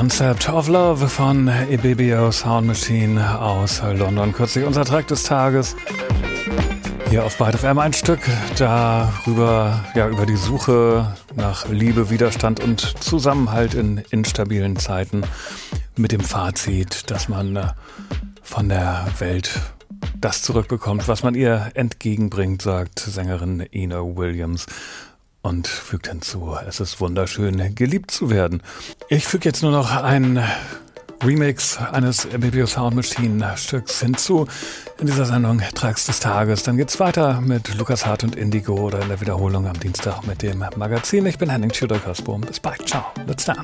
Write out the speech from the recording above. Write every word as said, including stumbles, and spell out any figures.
Concept of Love von Ebebio Sound Machine aus London. Kürzlich unser Track des Tages. Hier auf Byte F M ein Stück darüber, ja, über die Suche nach Liebe, Widerstand und Zusammenhalt in instabilen Zeiten. Mit dem Fazit, dass man von der Welt das zurückbekommt, was man ihr entgegenbringt, sagt Sängerin Ina Williams. Und fügt hinzu, es ist wunderschön, geliebt zu werden. Ich füge jetzt nur noch einen Remix eines Ebebio Sound Machine Stücks hinzu in dieser Sendung Tracks des Tages. Dann geht's weiter mit Lukas Hart und Indigo oder in der Wiederholung am Dienstag mit dem Magazin. Ich bin Henning Schüder-Kasbohm. Bis bald. Ciao. Let's dance.